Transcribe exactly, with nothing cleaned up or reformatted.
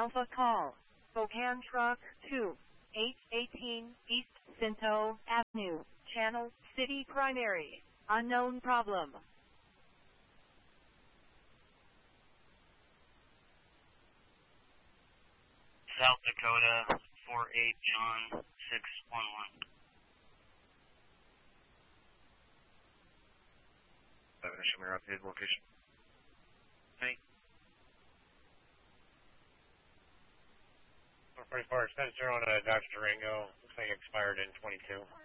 Alpha Call. Spokane Truck two, eight eighteen East Cinto Avenue, Channel City Primary. Unknown problem. South Dakota, four eight John, six one one. Show me your updated location. Hey. four forty-four, extended zero on uh, Doctor Durango. Looks like it expired in twenty-two.